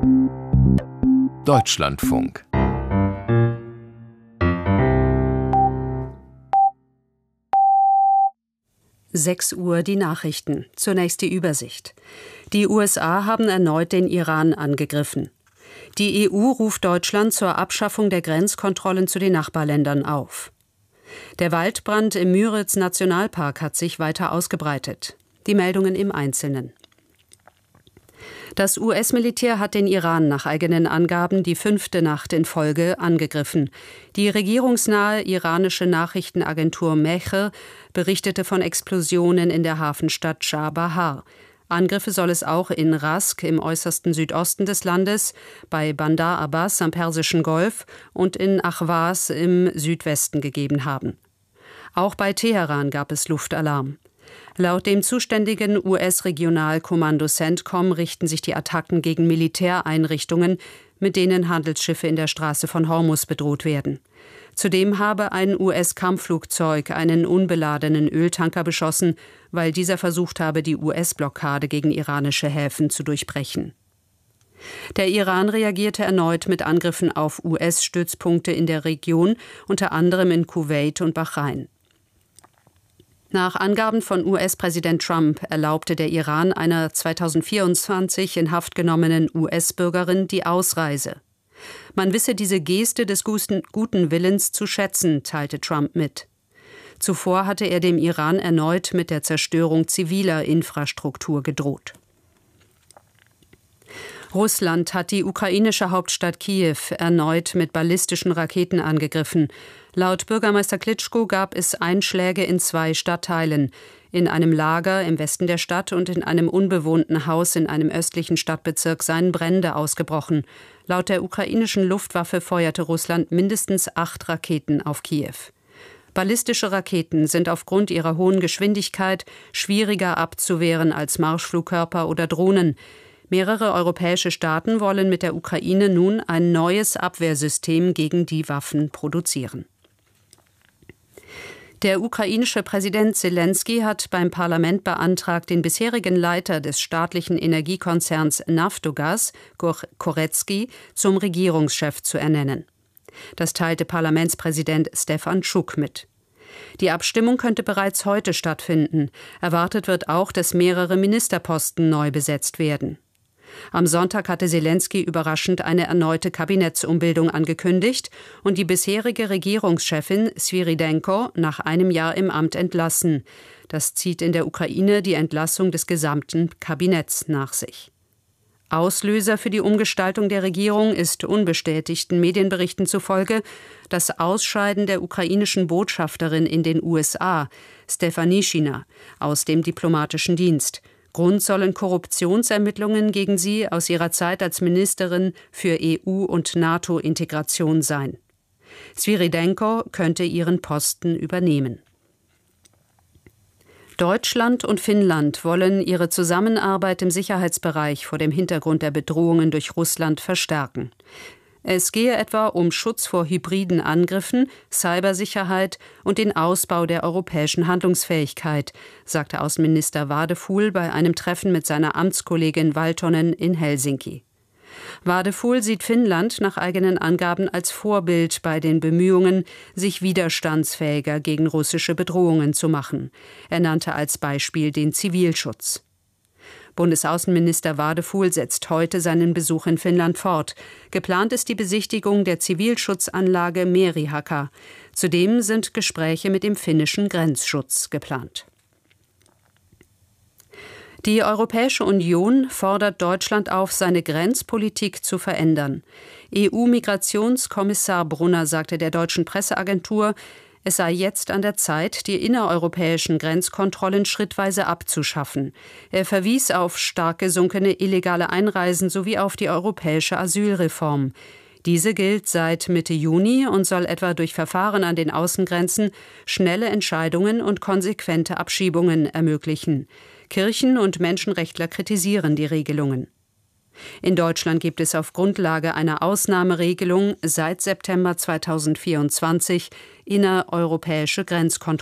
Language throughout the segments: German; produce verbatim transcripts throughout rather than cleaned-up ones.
Deutschlandfunk. sechs Uhr die Nachrichten. Zunächst die Übersicht. Die U S A haben erneut den Iran angegriffen. Die E U ruft Deutschland zur Abschaffung der Grenzkontrollen zu den Nachbarländern auf. Der Waldbrand im Müritz-Nationalpark hat sich weiter ausgebreitet. Die Meldungen im Einzelnen. Das U S-Militär hat den Iran nach eigenen Angaben die fünfte Nacht in Folge angegriffen. Die regierungsnahe iranische Nachrichtenagentur Mehr berichtete von Explosionen in der Hafenstadt Chabahar. Angriffe soll es auch in Rask im äußersten Südosten des Landes, bei Bandar Abbas am Persischen Golf und in Ahvaz im Südwesten gegeben haben. Auch bei Teheran gab es Luftalarm. Laut dem zuständigen U S-Regionalkommando CENTCOM richten sich die Attacken gegen Militäreinrichtungen, mit denen Handelsschiffe in der Straße von Hormuz bedroht werden. Zudem habe ein U S-Kampfflugzeug einen unbeladenen Öltanker beschossen, weil dieser versucht habe, die U S-Blockade gegen iranische Häfen zu durchbrechen. Der Iran reagierte erneut mit Angriffen auf U S-Stützpunkte in der Region, unter anderem in Kuwait und Bahrain. Nach Angaben von U S-Präsident Trump erlaubte der Iran einer zweitausendvierundzwanzig in Haft genommenen U S-Bürgerin die Ausreise. Man wisse diese Geste des guten Willens zu schätzen, teilte Trump mit. Zuvor hatte er dem Iran erneut mit der Zerstörung ziviler Infrastruktur gedroht. Russland hat die ukrainische Hauptstadt Kiew erneut mit ballistischen Raketen angegriffen. Laut Bürgermeister Klitschko gab es Einschläge in zwei Stadtteilen. In einem Lager im Westen der Stadt und in einem unbewohnten Haus in einem östlichen Stadtbezirk seien Brände ausgebrochen. Laut der ukrainischen Luftwaffe feuerte Russland mindestens acht Raketen auf Kiew. Ballistische Raketen sind aufgrund ihrer hohen Geschwindigkeit schwieriger abzuwehren als Marschflugkörper oder Drohnen. Mehrere europäische Staaten wollen mit der Ukraine nun ein neues Abwehrsystem gegen die Waffen produzieren. Der ukrainische Präsident Selenskyj hat beim Parlament beantragt, den bisherigen Leiter des staatlichen Energiekonzerns Naftogaz, Korecki, zum Regierungschef zu ernennen. Das teilte Parlamentspräsident Stefan Tschuk mit. Die Abstimmung könnte bereits heute stattfinden. Erwartet wird auch, dass mehrere Ministerposten neu besetzt werden. Am Sonntag hatte Selenskyj überraschend eine erneute Kabinettsumbildung angekündigt und die bisherige Regierungschefin Svyrydenko nach einem Jahr im Amt entlassen. Das zieht in der Ukraine die Entlassung des gesamten Kabinetts nach sich. Auslöser für die Umgestaltung der Regierung ist unbestätigten Medienberichten zufolge das Ausscheiden der ukrainischen Botschafterin in den U S A, Stefanischina, aus dem diplomatischen Dienst. Grund sollen Korruptionsermittlungen gegen sie aus ihrer Zeit als Ministerin für E U- und NATO-Integration sein. Svyrydenko könnte ihren Posten übernehmen. Deutschland und Finnland wollen ihre Zusammenarbeit im Sicherheitsbereich vor dem Hintergrund der Bedrohungen durch Russland verstärken. Es gehe etwa um Schutz vor hybriden Angriffen, Cybersicherheit und den Ausbau der europäischen Handlungsfähigkeit, sagte Außenminister Wadefuhl bei einem Treffen mit seiner Amtskollegin Valtonen in Helsinki. Wadefuhl sieht Finnland nach eigenen Angaben als Vorbild bei den Bemühungen, sich widerstandsfähiger gegen russische Bedrohungen zu machen. Er nannte als Beispiel den Zivilschutz. Bundesaußenminister Wadefuhl setzt heute seinen Besuch in Finnland fort. Geplant ist die Besichtigung der Zivilschutzanlage Merihaca. Zudem sind Gespräche mit dem finnischen Grenzschutz geplant. Die Europäische Union fordert Deutschland auf, seine Grenzpolitik zu verändern. E U-Migrationskommissar Brunner sagte der deutschen Presseagentur, es sei jetzt an der Zeit, die innereuropäischen Grenzkontrollen schrittweise abzuschaffen. Er verwies auf stark gesunkene illegale Einreisen sowie auf die europäische Asylreform. Diese gilt seit Mitte Juni und soll etwa durch Verfahren an den Außengrenzen schnelle Entscheidungen und konsequente Abschiebungen ermöglichen. Kirchen- und Menschenrechtler kritisieren die Regelungen. In Deutschland gibt es auf Grundlage einer Ausnahmeregelung seit September zweitausendvierundzwanzig innereuropäische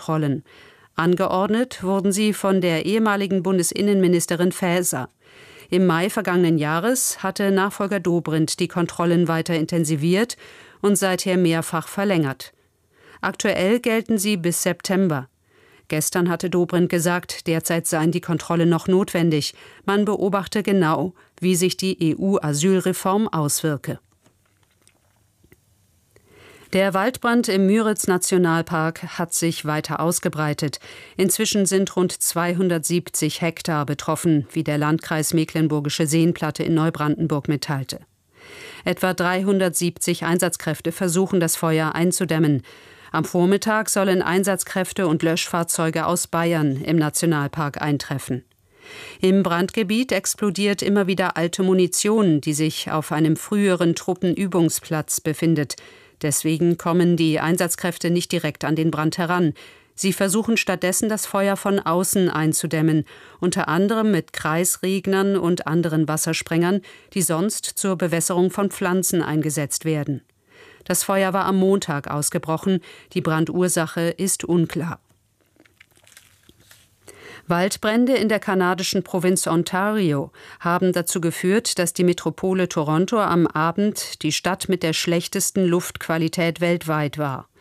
Grenzkontrollen. Angeordnet wurden sie von der ehemaligen Bundesinnenministerin Faeser. Im Mai vergangenen Jahres hatte Nachfolger Dobrindt die Kontrollen weiter intensiviert und seither mehrfach verlängert. Aktuell gelten sie bis September. Gestern hatte Dobrindt gesagt, derzeit seien die Kontrollen noch notwendig. Man beobachte genau, wie sich die E U-Asylreform auswirke. Der Waldbrand im Müritz-Nationalpark hat sich weiter ausgebreitet. Inzwischen sind rund zweihundertsiebzig Hektar betroffen, wie der Landkreis Mecklenburgische Seenplatte in Neubrandenburg mitteilte. Etwa dreihundertsiebzig Einsatzkräfte versuchen, das Feuer einzudämmen. Am Vormittag sollen Einsatzkräfte und Löschfahrzeuge aus Bayern im Nationalpark eintreffen. Im Brandgebiet explodiert immer wieder alte Munition, die sich auf einem früheren Truppenübungsplatz befindet. Deswegen kommen die Einsatzkräfte nicht direkt an den Brand heran. Sie versuchen stattdessen, das Feuer von außen einzudämmen, unter anderem mit Kreisregnern und anderen Wassersprengern, die sonst zur Bewässerung von Pflanzen eingesetzt werden. Das Feuer war am Montag ausgebrochen. Die Brandursache ist unklar. Waldbrände in der kanadischen Provinz Ontario haben dazu geführt, dass die Metropole Toronto am Abend die Stadt mit der schlechtesten Luftqualität weltweit war.